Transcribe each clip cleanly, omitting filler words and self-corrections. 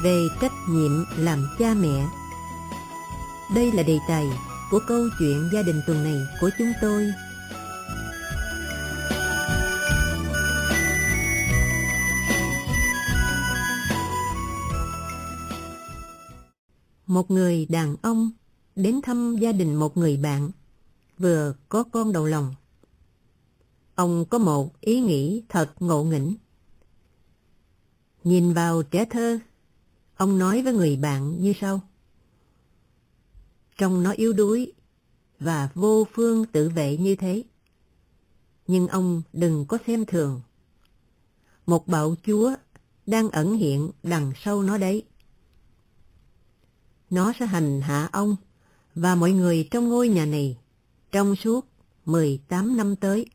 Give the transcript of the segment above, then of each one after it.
về trách nhiệm làm cha mẹ. Đây là đề tài của câu chuyện gia đình tuần này của chúng tôi. Một người đàn ông đến thăm gia đình một người bạn vừa có con đầu lòng. Ông có một ý nghĩ thật ngộ nghĩnh. Nhìn vào trẻ thơ, ông nói với người bạn như sau: trông nó yếu đuối và vô phương tự vệ như thế, nhưng ông đừng có xem thường. Một bạo chúa đang ẩn hiện đằng sau nó đấy. Nó sẽ hành hạ ông và mọi người trong ngôi nhà này trong suốt 18 năm tới.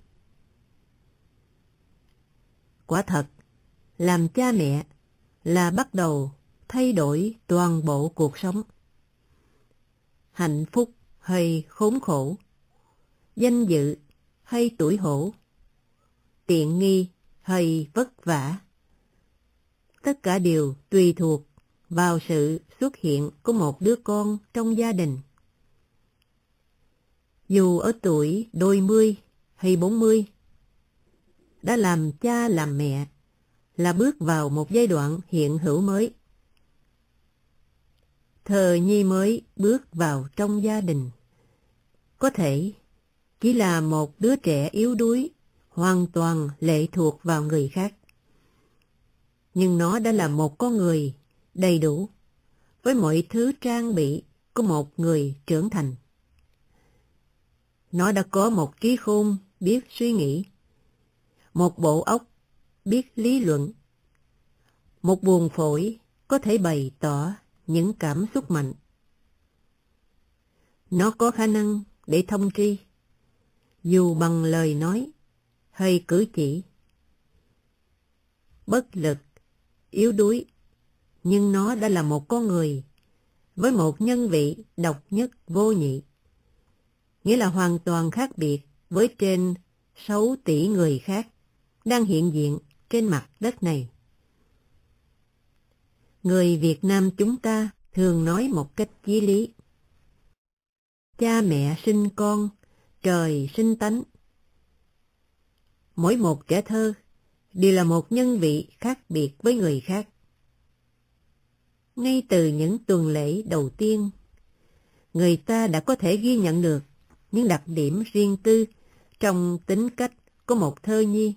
Quả thật, làm cha mẹ là bắt đầu thay đổi toàn bộ cuộc sống. Hạnh phúc hay khốn khổ, danh dự hay tủi hổ, tiện nghi hay vất vả, tất cả đều tùy thuộc vào sự xuất hiện của một đứa con trong gia đình. Dù ở tuổi đôi mươi hay 40, đã làm cha làm mẹ là bước vào một giai đoạn hiện hữu mới. Thờ nhi mới bước vào trong gia đình có thể chỉ là một đứa trẻ yếu đuối, hoàn toàn lệ thuộc vào người khác. Nhưng nó đã là một con người đầy đủ, với mọi thứ trang bị của một người trưởng thành. Nó đã có một trí khôn biết suy nghĩ, một bộ óc biết lý luận, một buồng phổi có thể bày tỏ những cảm xúc mạnh. Nó có khả năng để thông tri, dù bằng lời nói hay cử chỉ. Bất lực, yếu đuối, nhưng nó đã là một con người với một nhân vị độc nhất vô nhị, nghĩa là hoàn toàn khác biệt với trên 6 tỷ người khác đang hiện diện trên mặt đất này. Người Việt Nam chúng ta thường nói một cách chí lý: cha mẹ sinh con, trời sinh tánh. Mỗi một trẻ thơ đều là một nhân vị khác biệt với người khác. Ngay từ những tuần lễ đầu tiên, người ta đã có thể ghi nhận được những đặc điểm riêng tư trong tính cách của một thơ nhi.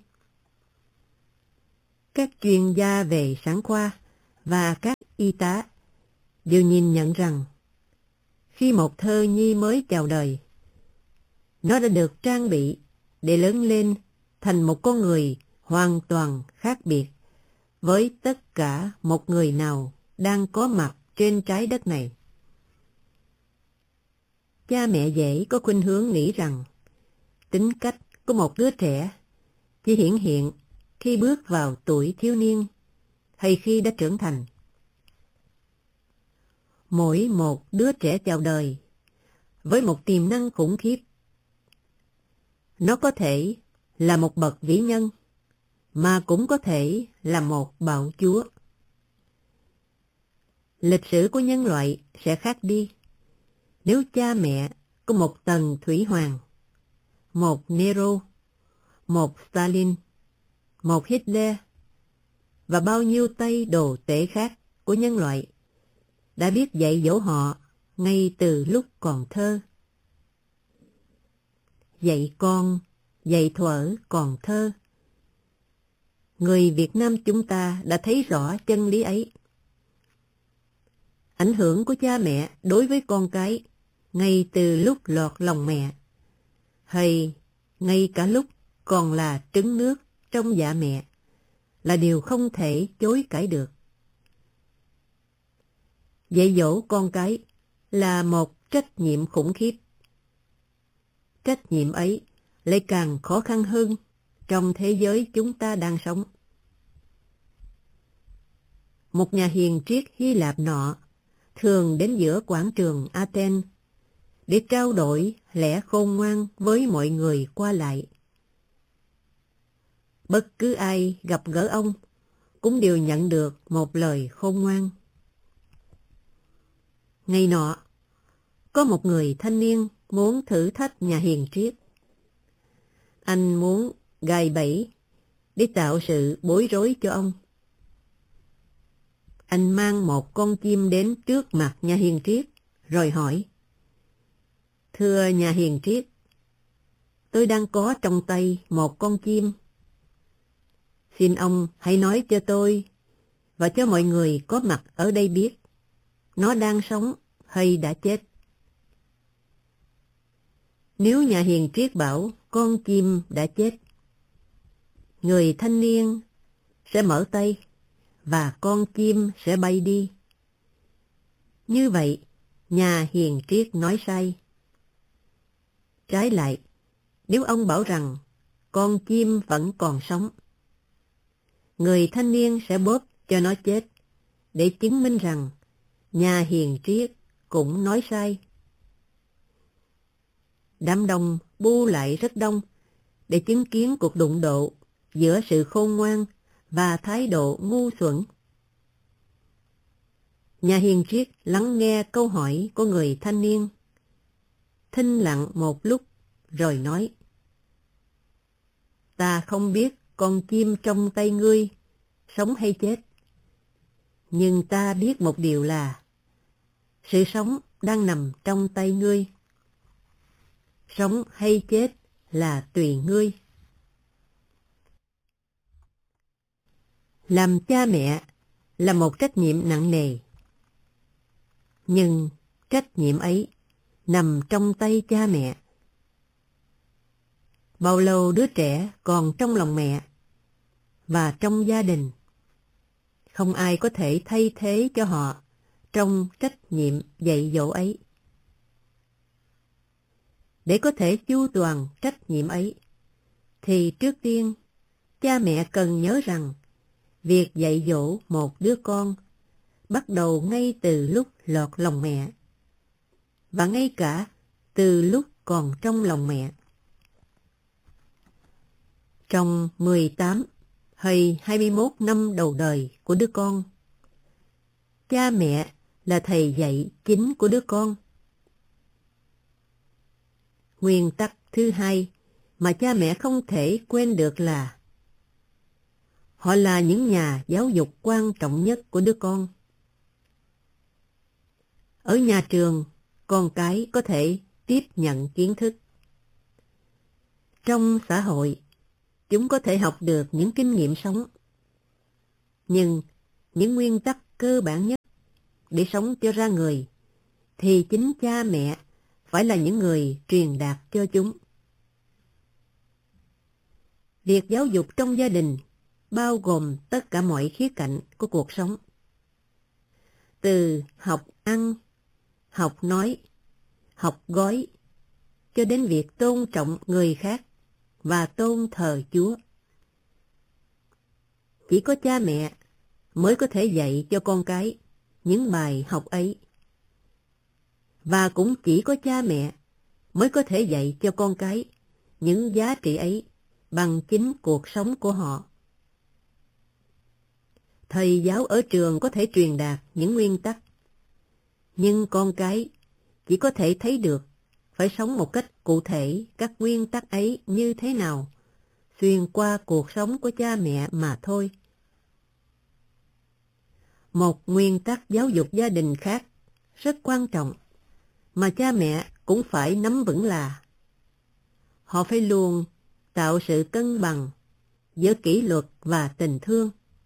Các chuyên gia về sản khoa và các y tá đều nhìn nhận rằng khi một thơ nhi mới chào đời, nó đã được trang bị để lớn lên thành một con người hoàn toàn khác biệt với tất cả một người nào đang có mặt trên trái đất này. Cha mẹ dễ có khuynh hướng nghĩ rằng tính cách của một đứa trẻ chỉ hiển hiện khi bước vào tuổi thiếu niên hay khi đã trưởng thành. Mỗi một đứa trẻ chào đời với một tiềm năng khủng khiếp. Nó có thể là một bậc vĩ nhân, mà cũng có thể là một bạo chúa. Lịch sử của nhân loại sẽ khác đi nếu cha mẹ có một Tần Thủy Hoàng, một Nero, một Stalin, một Hitler và bao nhiêu tay đồ tể khác của nhân loại đã biết dạy dỗ họ ngay từ lúc còn thơ. Dạy con, dạy thuở còn thơ. Người Việt Nam chúng ta đã thấy rõ chân lý ấy. Ảnh hưởng của cha mẹ đối với con cái ngay từ lúc lọt lòng mẹ, hay ngay cả lúc còn là trứng nước trong dạ mẹ, là điều không thể chối cãi được. Dạy dỗ con cái là một trách nhiệm khủng khiếp. Trách nhiệm ấy lại càng khó khăn hơn trong thế giới chúng ta đang sống. Một nhà hiền triết Hy Lạp nọ thường đến giữa quảng trường Athens để trao đổi lẽ khôn ngoan với mọi người qua lại. Bất cứ ai gặp gỡ ông cũng đều nhận được một lời khôn ngoan. Ngày nọ, có một người thanh niên muốn thử thách nhà hiền triết. Anh muốn gài bẫy để tạo sự bối rối cho ông. Anh mang một con chim đến trước mặt nhà hiền triết, rồi hỏi: Thưa nhà hiền triết, tôi đang có trong tay một con chim. Xin ông hãy nói cho tôi và cho mọi người có mặt ở đây biết, nó đang sống hay đã chết. Nếu nhà hiền triết bảo con chim đã chết, người thanh niên sẽ mở tay và con chim sẽ bay đi. Như vậy, nhà hiền triết nói sai. Trái lại, nếu ông bảo rằng con chim vẫn còn sống, người thanh niên sẽ bóp cho nó chết để chứng minh rằng nhà hiền triết cũng nói sai. Đám đông bu lại rất đông để chứng kiến cuộc đụng độ giữa sự khôn ngoan và thái độ ngu xuẩn. Nhà hiền triết lắng nghe câu hỏi của người thanh niên, thinh lặng một lúc rồi nói: Ta không biết con chim trong tay ngươi sống hay chết, nhưng ta biết một điều là sự sống đang nằm trong tay ngươi. Sống hay chết là tùy ngươi. Làm cha mẹ là một trách nhiệm nặng nề, nhưng trách nhiệm ấy nằm trong tay cha mẹ. Bao lâu đứa trẻ còn trong lòng mẹ và trong gia đình, không ai có thể thay thế cho họ trong trách nhiệm dạy dỗ ấy. Để có thể chu toàn trách nhiệm ấy, thì trước tiên, cha mẹ cần nhớ rằng việc dạy dỗ một đứa con bắt đầu ngay từ lúc lọt lòng mẹ, và ngay cả từ lúc còn trong lòng mẹ. Trong 18 hay 21 năm đầu đời của đứa con, cha mẹ là thầy dạy chính của đứa con. Nguyên tắc thứ hai mà cha mẹ không thể quên được là họ là những nhà giáo dục quan trọng nhất của đứa con. Ở nhà trường, con cái có thể tiếp nhận kiến thức. Trong xã hội, chúng có thể học được những kinh nghiệm sống. Nhưng những nguyên tắc cơ bản nhất để sống cho ra người thì chính cha mẹ phải là những người truyền đạt cho chúng. Việc giáo dục trong gia đình bao gồm tất cả mọi khía cạnh của cuộc sống. Từ học ăn, học nói, học gói, cho đến việc tôn trọng người khác và tôn thờ Chúa. Chỉ có cha mẹ mới có thể dạy cho con cái những bài học ấy. Và cũng chỉ có cha mẹ mới có thể dạy cho con cái những giá trị ấy bằng chính cuộc sống của họ. Thầy giáo ở trường có thể truyền đạt những nguyên tắc, nhưng con cái chỉ có thể thấy được phải sống một cách cụ thể các nguyên tắc ấy như thế nào xuyên qua cuộc sống của cha mẹ mà thôi. Một nguyên tắc giáo dục gia đình khác rất quan trọng mà cha mẹ cũng phải nắm vững là họ phải luôn tạo sự cân bằng giữa kỷ luật và tình thương.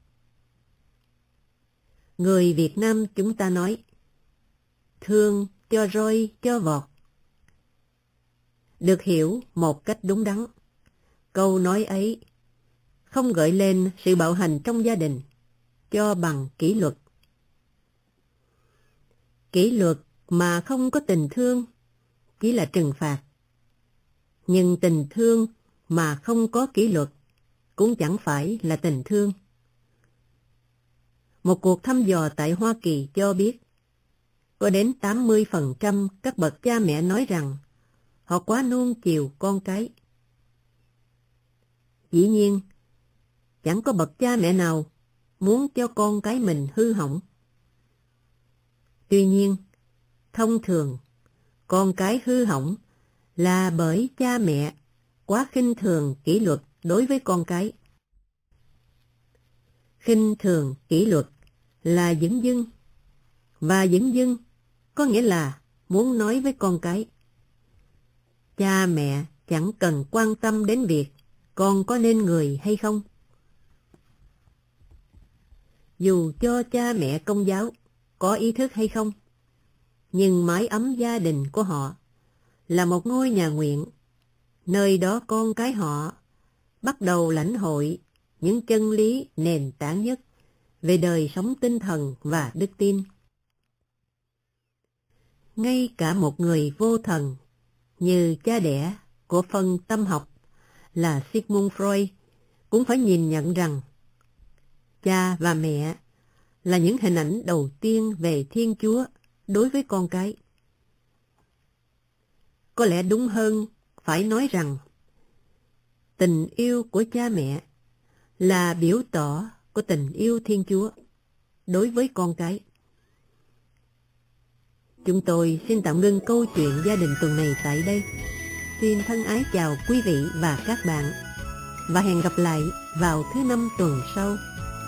Người Việt Nam chúng ta nói, thương cho roi cho vọt. Được hiểu một cách đúng đắn, câu nói ấy không gợi lên sự bạo hành trong gia đình cho bằng kỷ luật. Kỷ luật mà không có tình thương chỉ là trừng phạt. Nhưng tình thương mà không có kỷ luật cũng chẳng phải là tình thương. Một cuộc thăm dò tại Hoa Kỳ cho biết, có đến 80% các bậc cha mẹ nói rằng họ quá nuông chiều con cái. Dĩ nhiên, chẳng có bậc cha mẹ nào muốn cho con cái mình hư hỏng. Tuy nhiên, Thông thường, con cái hư hỏng là bởi cha mẹ quá khinh thường kỷ luật đối với con cái. Khinh thường kỷ luật là dửng dưng, và dửng dưng có nghĩa là muốn nói với con cái: cha mẹ chẳng cần quan tâm đến việc con có nên người hay không. Dù cho cha mẹ Công giáo có ý thức hay không, nhưng mái ấm gia đình của họ là một ngôi nhà nguyện, nơi đó con cái họ bắt đầu lãnh hội những chân lý nền tảng nhất về đời sống tinh thần và đức tin. Ngay cả một người vô thần như cha đẻ của phần tâm học là Sigmund Freud cũng phải nhìn nhận rằng cha và mẹ là những hình ảnh đầu tiên về Thiên Chúa đối với con cái. Có lẽ đúng hơn phải nói rằng tình yêu của cha mẹ là biểu tỏ của tình yêu Thiên Chúa đối với con cái. Chúng tôi xin tạm ngưng câu chuyện gia đình tuần này tại đây. Xin thân ái chào quý vị và các bạn, và hẹn gặp lại vào thứ Năm tuần sau.